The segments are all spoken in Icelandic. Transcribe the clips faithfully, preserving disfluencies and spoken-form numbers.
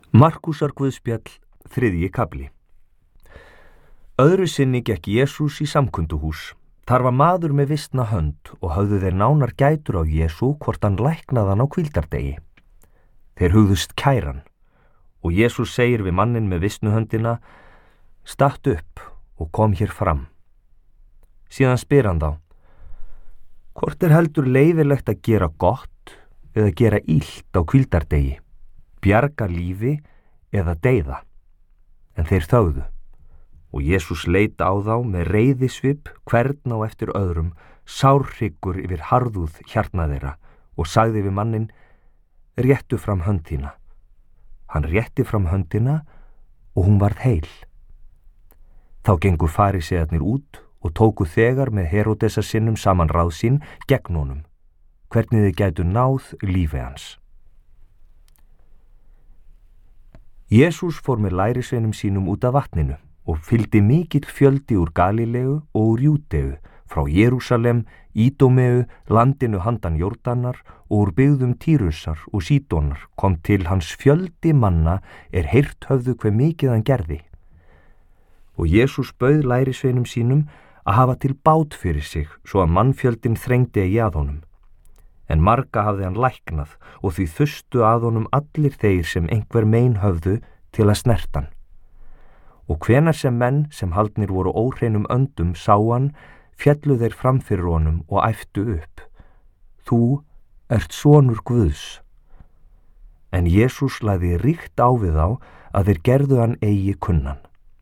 Markúsar guðspjall, þriðji kafli. Öðru sinni gekk Jesús í samkunduhús. Þar var maður með vistna hönd og höfðu þeir nánar gætur á Jesú hvort hann læknaði hann á hvíldardegi. Þeir hugðust kæran og Jesús segir við manninn með vistnu höndina: Statt upp og kom hér fram. Síðan spyr hann þá: Hvort er heldur leyfilegt að gera gott eða gera illt á hvíldardegi? Bjarga lífi eða deyða? En þeir þögðu. Og Jesús leit á þá með reiðisvip hvern á eftir öðrum, sárhryggur yfir harðúð hjarna þeirra, og sagði við manninn: Réttu fram hönd þína. Hann rétti fram höndina og hún varð heil. Þá gengu farísearnir út og tóku þegar með Heródesar sinnum saman ráð sín gegn honum, hvernig þið gætu náð lífi hans. Jesús fór með lærisveinum sínum út af vatninu og fylgdi mikill fjöldi úr Galileu og úr Júdeu, frá Jerúsalem, Ídómeu, landinu handan Jórdanar og úr byggðum Týrusar og Sídónar kom til hans fjöldi manna er heyrt höfðu hve mikið hann gerði. Og Jesús bauð lærisveinum sínum að hafa til bát fyrir sig svo að mannfjöldin þrengdi eigi að honum. En marga hafði hann læknað og því þustu að honum allir þeir sem einhver mein höfðu til að snerta hann. Og hvenar sem menn sem haldnir voru óhreinum öndum sá hann, féllu þeir fram fyrir honum og æptu upp: Þú ert sonur Guðs. En Jesús lagði ríkt á við þá að þeir gerðu hann eigi kunnan.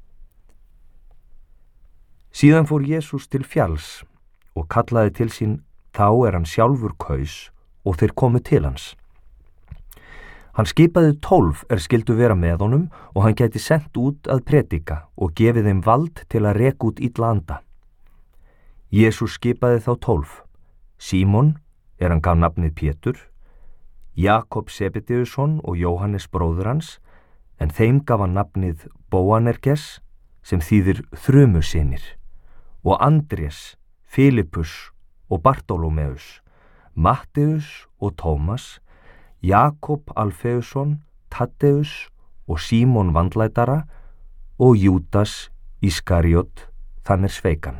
Síðan fór Jesús til fjalls og kallaði til sín þá er hann sjálfur kaus og þeir komu til hans. Hann skipaði tólf er skyldu vera með honum og hann gæti sent út að predika og gefið þeim vald til að reka út illa anda. Jesús skipaði þá tólf: Símon, er hann gaf nafnið Pétur, Jakob Sebedeusson og Jóhannes bróður hans, en þeim gaf hann nafnið Bóanerges, sem þýðir þrumusynir, og Andrés, Filippus og Bartólómeus, Matteus og Tómas, Jakob Alfeusson, Taddeus og Símon vandlætara og Júdas Ískariot, þann er sveikan.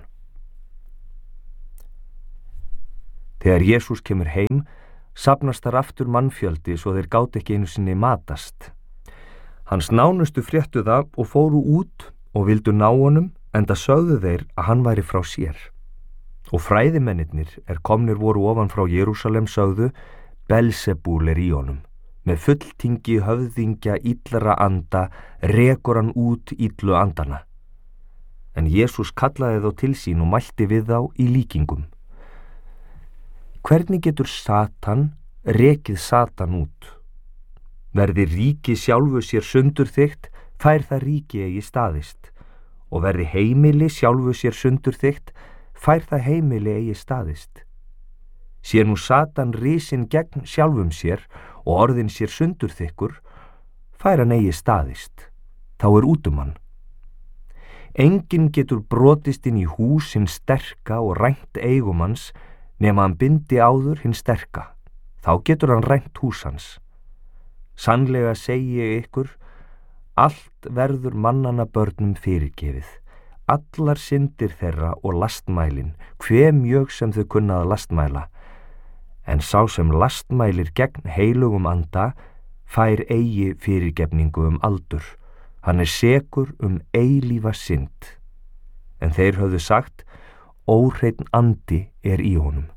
Þegar Jesús kemur heim, safnast þar aftur mannfjöldi svo þeir gátu ekki einu sinni matast. Hans nánustu fréttu það og fóru út og vildu ná honum, enda sögðu þeir að hann væri frá sér. Og fræðimennirnir er komnir voru ofan frá Jerúsalem sögðu: Belzebúl er í honum, með fulltingi höfðingja illra anda rekur hann út illu andana. En Jesús kallaði þá til sín og mælti við þá í líkingum: Hvernig getur Satan rekið Satan út? Verði ríki sjálfu sér sundurþykkt, fær það ríki eigi staðist, og verði heimili sjálfu sér sundurþykkt, fær það heimili eigi staðist. Sé nú Satan risinn gegn sjálfum sér og orðin sér sundurþykkur, fær hann eigi staðist, þá er út um hann. Enginn getur brotist inn í hús hinn sterka og rænt eigum hans, nema hann bindi áður hinn sterka, þá getur hann rænt hús hans. Sannlega segi ég ykkur, allt verður mannanna börnum fyrirgefið, allar syndir þeirra og lastmælin, hve mjög sem þau kunna að lastmæla, en sá sem lastmælir gegn heilugum anda, fær eigi fyrirgefningu um aldur, hann er sekur um eilífa synd. En þeir höfðu sagt: Óhreinn andi er í honum.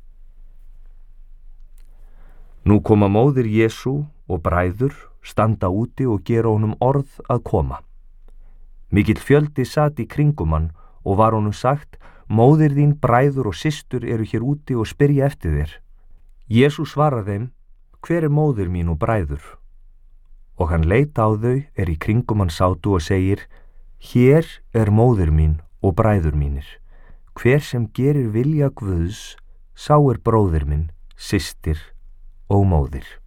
Nú koma móðir Jesú og bræður, standa úti og gera honum orð að koma. Mikill fjöldi sat í kringum hann og var honum sagt: Móðir þín, bræður og systur eru hér úti og spyrja eftir þér. Jesús svarar þeim: Hver er móðir mín og bræður? Og hann leit á þau er í kringum hann sátu og segir: Hér er móðir mín og bræður mínir. Hver sem gerir vilja Guðs, sá er bróðir minn, systir og móðir.